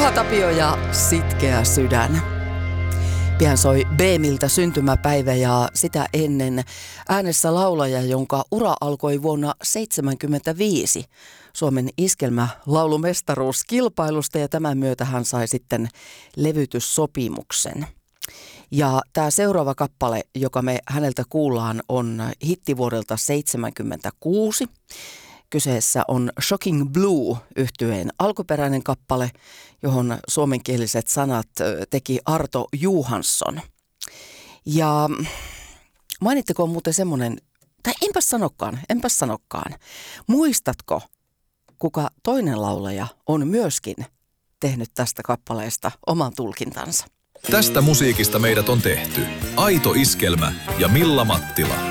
Juha Tapio ja Sitkeä sydän. Pian soi Beemiltä syntymäpäivä ja sitä ennen äänessä laulaja, jonka ura alkoi vuonna 1975 Suomen iskelmälaulumestaruuskilpailusta ja tämän myötä hän sai sitten levytyssopimuksen. Ja tämä seuraava kappale, joka me häneltä kuullaan, on hitti vuodelta 1976. Kyseessä on Shocking Blue -yhtyeen alkuperäinen kappale, johon suomenkieliset sanat teki Arto Johansson. Ja mainitteko muuten semmoinen, tai enpäs sanokaan. Muistatko, kuka toinen laulaja on myöskin tehnyt tästä kappaleesta oman tulkintansa? Tästä musiikista meidät on tehty Aito Iskelmä ja Milla Mattila.